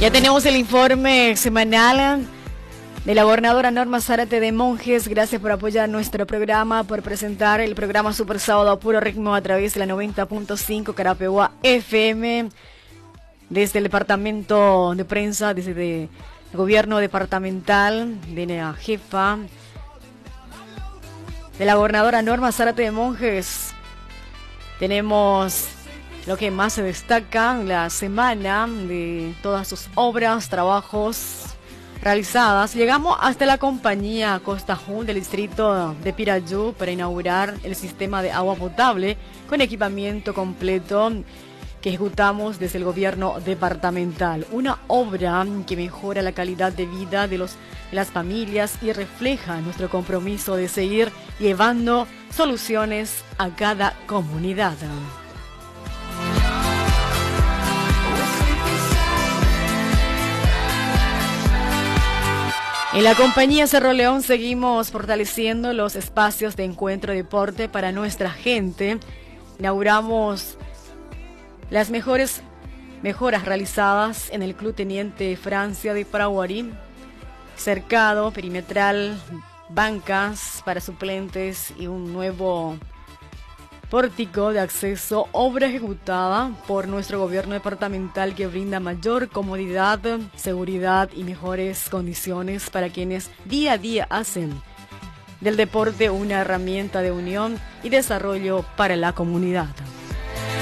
Ya tenemos el informe semanal de la gobernadora Norma Zárate de Monjes. Gracias por apoyar nuestro programa, por presentar el programa Super Sábado a puro ritmo a través de la 90.5 Carapeguá FM. Desde el departamento de prensa, desde el gobierno departamental, de la jefa de la gobernadora Norma Zárate de Monjes, tenemos lo que más se destaca en la semana de todas sus obras, trabajos realizadas. Llegamos hasta la compañía Costa Jun del distrito de Pirayú para inaugurar el sistema de agua potable con equipamiento completo que ejecutamos desde el gobierno departamental. Una obra que mejora la calidad de vida de las familias y refleja nuestro compromiso de seguir llevando soluciones a cada comunidad. En la compañía Cerro León seguimos fortaleciendo los espacios de encuentro y deporte para nuestra gente. Inauguramos las mejoras realizadas en el Club Teniente Francia de Paraguarí, cercado, perimetral, bancas para suplentes y un nuevo pórtico de acceso, obra ejecutada por nuestro gobierno departamental que brinda mayor comodidad, seguridad y mejores condiciones para quienes día a día hacen del deporte una herramienta de unión y desarrollo para la comunidad.